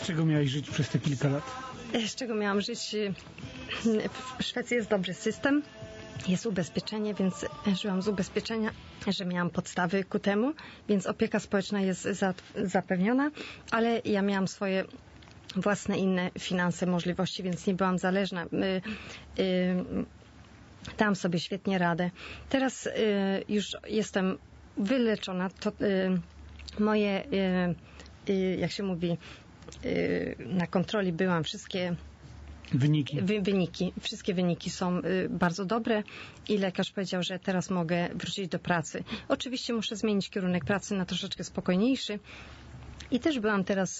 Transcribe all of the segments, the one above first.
czego miałeś żyć przez te kilka lat? Z czego miałam żyć? W Szwecji jest dobry system, jest ubezpieczenie, więc żyłam z ubezpieczenia, że miałam podstawy ku temu, więc opieka społeczna jest zapewniona, ale ja miałam swoje własne inne finanse, możliwości, więc nie byłam zależna. Dałam sobie świetnie radę. Teraz już jestem wyleczona. To moje, jak się mówi, na kontroli byłam, wszystkie wszystkie wyniki są bardzo dobre i lekarz powiedział, że teraz mogę wrócić do pracy. Oczywiście muszę zmienić kierunek pracy na troszeczkę spokojniejszy i też byłam teraz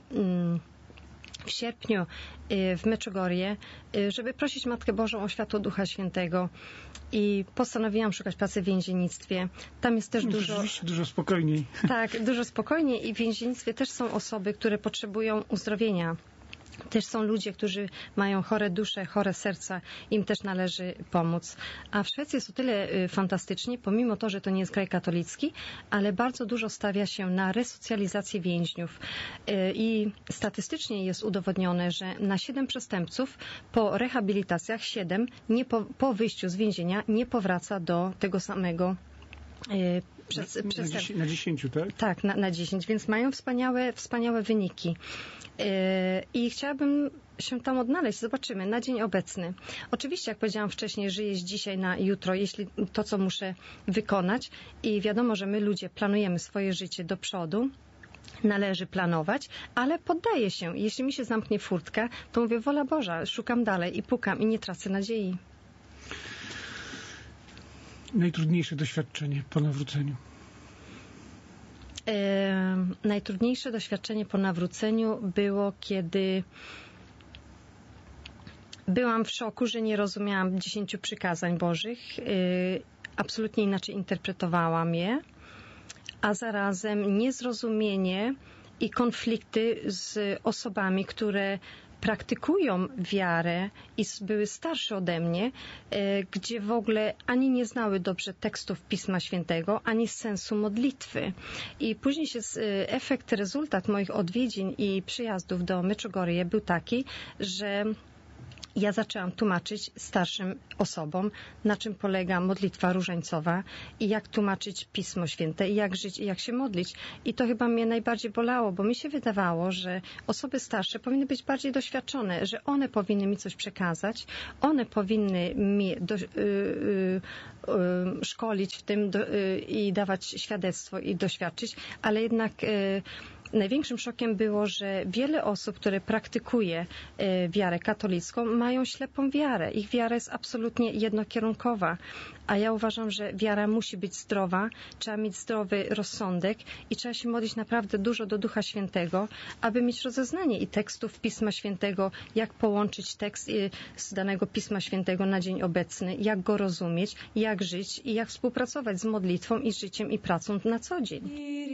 w sierpniu w Meczugorje, żeby prosić Matkę Bożą o światło Ducha Świętego i postanowiłam szukać pracy w więziennictwie. Tam jest też dużo spokojniej. Tak, dużo spokojniej i w więziennictwie też są osoby, które potrzebują uzdrowienia. Też są ludzie, którzy mają chore dusze, chore serca, im też należy pomóc. A w Szwecji jest o tyle fantastycznie, pomimo to, że to nie jest kraj katolicki, ale bardzo dużo stawia się na resocjalizację więźniów. I statystycznie jest udowodnione, że na 7 przestępców po rehabilitacjach 7 po wyjściu z więzienia nie powraca do tego samego na 10, tak? Tak, na 10, więc mają wspaniałe wyniki. I chciałabym się tam odnaleźć. Zobaczymy na dzień obecny. Oczywiście, jak powiedziałam wcześniej, żyję z dzisiaj na jutro, jeśli to, co muszę wykonać i wiadomo, że my ludzie planujemy swoje życie do przodu, należy planować, ale poddaję się. Jeśli mi się zamknie furtka, to mówię, wola Boża, szukam dalej i pukam i nie tracę nadziei. Najtrudniejsze doświadczenie po nawróceniu? Najtrudniejsze doświadczenie po nawróceniu było, kiedy byłam w szoku, że nie rozumiałam 10 przykazań Bożych. Absolutnie inaczej interpretowałam je, a zarazem niezrozumienie i konflikty z osobami, które praktykują wiarę i były starsze ode mnie, gdzie w ogóle ani nie znały dobrze tekstów Pisma Świętego, ani sensu modlitwy. I później rezultat moich odwiedzin i przyjazdów do Meczugorje był taki, że ja zaczęłam tłumaczyć starszym osobom, na czym polega modlitwa różańcowa i jak tłumaczyć Pismo Święte i jak żyć i jak się modlić. I to chyba mnie najbardziej bolało, bo mi się wydawało, że osoby starsze powinny być bardziej doświadczone, że one powinny mi coś przekazać, one powinny mi szkolić w tym i dawać świadectwo i doświadczyć, ale jednak największym szokiem było, że wiele osób, które praktykuje wiarę katolicką, mają ślepą wiarę. Ich wiara jest absolutnie jednokierunkowa. A ja uważam, że wiara musi być zdrowa, trzeba mieć zdrowy rozsądek i trzeba się modlić naprawdę dużo do Ducha Świętego, aby mieć rozeznanie i tekstów Pisma Świętego, jak połączyć tekst z danego Pisma Świętego na dzień obecny, jak go rozumieć, jak żyć i jak współpracować z modlitwą i życiem i pracą na co dzień.